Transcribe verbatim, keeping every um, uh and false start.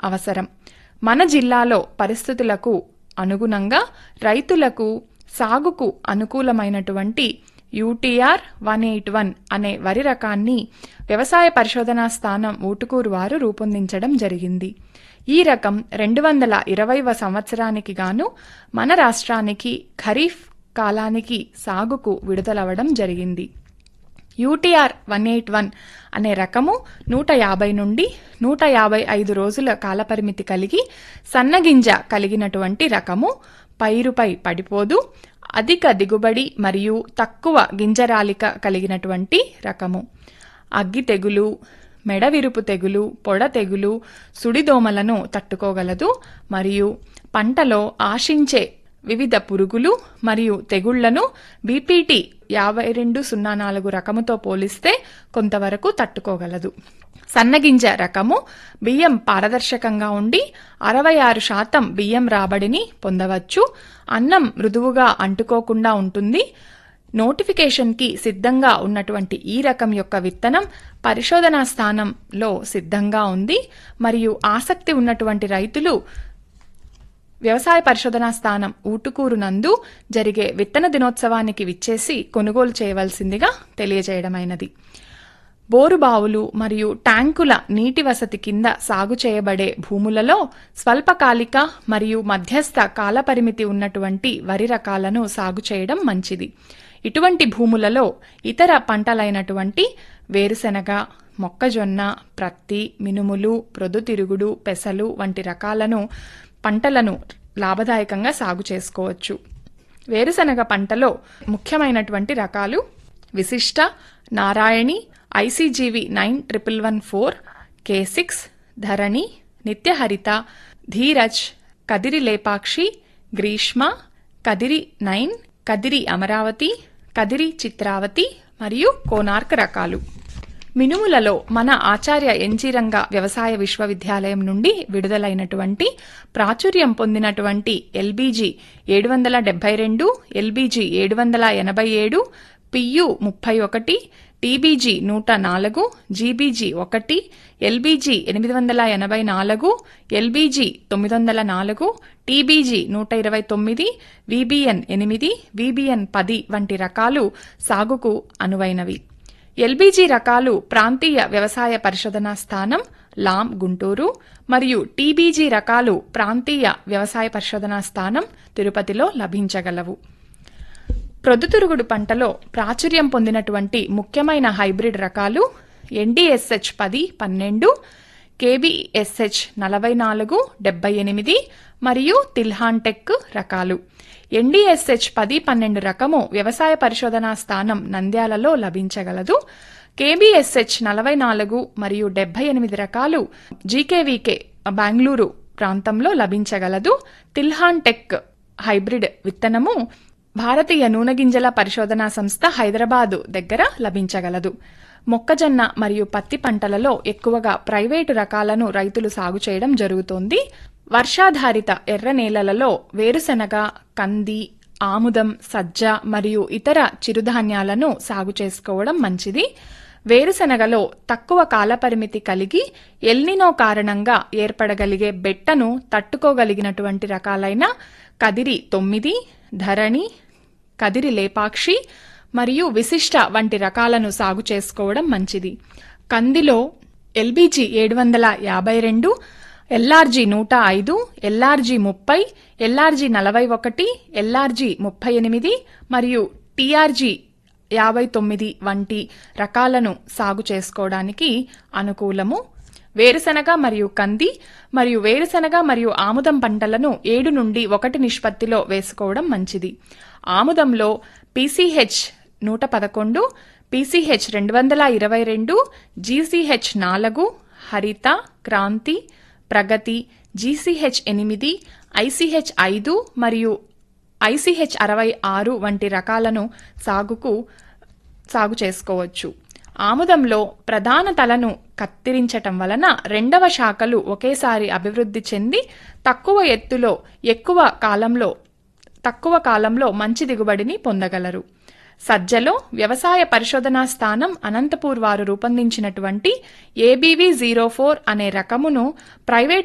అవసరం. మన జిల్లాలో పరిస్థితులకు అనుగుణంగా రైతులకు సాగుకు అనుకూలమైనటువంటి యూటీఆర్ వన్ ఎయిట్ వన్ అనే వరి రకాన్ని వ్యవసాయ పరిశోధనా స్థానం ఊటుకూరు వారు రూపొందించడం జరిగింది. ఈ రకం రెండు వందల ఇరవైవ సంవత్సరానికి గాను మన రాష్ట్రానికి ఖరీఫ్ కాలానికి సాగుకు విడుదలవ్వడం జరిగింది. యూటీఆర్ వన్ ఎయిట్ వన్ అనే రకము నూట యాభై నుండి నూట యాభై ఐదు రోజుల కాలపరిమితి కలిగి సన్నగింజ కలిగినటువంటి రకము. పైరుపై పడిపోదు, అధిక దిగుబడి మరియు తక్కువ గింజరాలిక కలిగినటువంటి రకము. అగ్గి తెగులు, మెడవిరుపు తెగులు, పొడ తెగులు, సుడిదోమలను తట్టుకోగలదు మరియు పంటలో ఆశించే వివిధ పురుగులు మరియు తెగుళ్లను బీపీటీ యాభై రెండు సున్నా నాలుగు రకముతో పోలిస్తే కొంతవరకు తట్టుకోగలదు. సన్నగింజ రకము బియ్యం పారదర్శకంగా ఉండి అరవై ఆరు శాతం బియ్యం రాబడిని పొందవచ్చు. అన్నం మృదువుగా అంటుకోకుండా ఉంటుంది. నోటిఫికేషన్కి సిద్ధంగా ఉన్నటువంటి ఈ రకం యొక్క విత్తనం పరిశోధనా స్థానంలో సిద్ధంగా ఉంది మరియు ఆసక్తి ఉన్నటువంటి రైతులు వ్యవసాయ పరిశోధనా స్థానం ఊటుకూరు నందు జరిగే విత్తన దినోత్సవానికి విచ్చేసి కొనుగోలు చేయవలసిందిగా తెలియజేయడమైనది. బోరుబావులు మరియు ట్యాంకుల నీటి వసతి కింద సాగు చేయబడే భూములలో స్వల్పకాలిక మరియు మధ్యస్థ కాలపరిమితి ఉన్నటువంటి వరి రకాలను సాగు చేయడం మంచిది. ఇటువంటి భూములలో ఇతర పంటలైనటువంటి వేరుశెనగ, మొక్కజొన్న, ప్రత్తి, మినుములు, ప్రొద్దుతిరుగుడు, పెసలు వంటి రకాలను పంటలను లాభదాయకంగా సాగు చేసుకోవచ్చు. వేరుశెనగ పంటలో ముఖ్యమైనటువంటి రకాలు విశిష్ట, నారాయణి, ICGV nine triple one four, కే సిక్స్, ధరణి, నిత్యహరిత, ధీరజ్, కదిరి లేపాక్షి, గ్రీష్మ, కదిరి నైన్, కదిరి అమరావతి, కదిరి చిత్రావతి మరియు కోనార్క్ రకాలు. మినుములలో మన ఆచార్య ఎన్జీరంగ వ్యవసాయ విశ్వవిద్యాలయం నుండి విడుదలైనటువంటి ప్రాచుర్యం పొందినటువంటి ఎల్బీజీ ఏడు వందల డెబ్బై రెండు, ఎల్బీజీ ఏడు వందల ఎనభై ఏడు, పియు ముప్పై ఒకటి, టీబీజీ నూట నాలుగు, జీబీజీ ఒకటి, ఎల్బీజీ ఎనిమిది వందల ఎనభై నాలుగు, ఎల్బీజీ తొమ్మిది వందల నాలుగు, టీబీజీ నూట ఇరవై తొమ్మిది, వీబీఎన్ ఎనిమిది, వీబీఎన్ పది వంటి రకాలు సాగుకు అనువైనవి. ఎల్బీజీ రకాలు ప్రాంతీయ వ్యవసాయ పరిశోధనా స్థానం లాం గుంటూరు మరియు టీబీజీ రకాలు ప్రాంతీయ వ్యవసాయ పరిశోధనా స్థానం తిరుపతిలో లభించగలవు. ప్రొద్దుతిరుగుడు పంటలో ప్రాచుర్యం పొందినటువంటి ముఖ్యమైన హైబ్రిడ్ రకాలు ఎన్డీఎస్హెచ్ పది పన్నెండు, కేబీఎస్హెచ్ నలభై నాలుగు డెబ్బై ఎనిమిది మరియు తిల్హాన్టెక్ రకాలు. ఎన్డీఎస్హెచ్ పది పన్నెండు రకము వ్యవసాయ పరిశోధనా స్థానం నంద్యాలలో లభించగలదు. కేబీఎస్హెచ్ నలభై నాలుగు మరియు డెబ్బై ఎనిమిది రకాలు జీకేవీకే బెంగళూరు ప్రాంతంలో లభించగలదు. తిల్హాన్టెక్ హైబ్రిడ్ విత్తనము భారతీయ నూనె గింజల పరిశోధనా సంస్థ హైదరాబాదు దగ్గర లభించగలదు. మొక్కజొన్న మరియు పత్తి పంటలలో ఎక్కువగా ప్రైవేటు రకాలను రైతులు సాగు చేయడం జరుగుతోంది. వర్షాధారిత ఎర్ర నేలలలో వేరుశెనగ, కంది, ఆముదం, సజ్జ మరియు ఇతర చిరుధాన్యాలను సాగు చేసుకోవడం మంచిది. వేరుశెనగలో తక్కువ కాలపరిమితి కలిగి ఎల్నినో కారణంగా ఏర్పడగలిగే బెట్టను తట్టుకోగలిగినటువంటి రకాలైన కదిరి తొమ్మిది, ధరణి, కదిరి లేపాక్షి మరియు విశిష్ట వంటి రకాలను సాగు చేసుకోవడం మంచిది. కందిలో ఎల్బీజీ ఏడు వందల యాభై రెండు, ఎల్ఆర్జీ నూట ఐదు, ఎల్ఆర్జీ ముప్పై, ఎల్ఆర్జీ నలభై ఒకటి, ఎల్ఆర్జీ ముప్పై ఎనిమిది మరియు టీఆర్జీ యాభై తొమ్మిది వంటి రకాలను సాగు చేసుకోవడానికి అనుకూలము. వేరుశెనగ మరియు కంది మరియు వేరుశెనగ మరియు ఆముదం పంటలను ఏడు నుండి ఒకటి నిష్పత్తిలో వేసుకోవడం మంచిది. ఆముదంలో పీసీహెచ్ నూట పదకొండు, పీసీహెచ్ రెండు వందల ఇరవై రెండు, జీసీహెచ్ నాలుగు, హరిత, క్రాంతి, ప్రగతి, జీసీహెచ్ ఎనిమిది, ఐసీహెచ్ ఐదు మరియు ఐసీహెచ్ అరవై ఆరు వంటి రకాలను సాగుకు సాగు చేసుకోవచ్చు. ఆముదంలో ప్రధాన తలను కత్తిరించటం వలన రెండవ శాఖలు ఒకేసారి అభివృద్ధి చెంది తక్కువ ఎత్తులో ఎక్కువ కాలంలో తక్కువ కాలంలో మంచి దిగుబడిని పొందగలరు. సజ్జలో వ్యవసాయ పరిశోధనా స్థానం అనంతపూర్ వారు రూపొందించినటువంటి ఏబీవీ జీరో ఫోర్ అనే రకమును ప్రైవేట్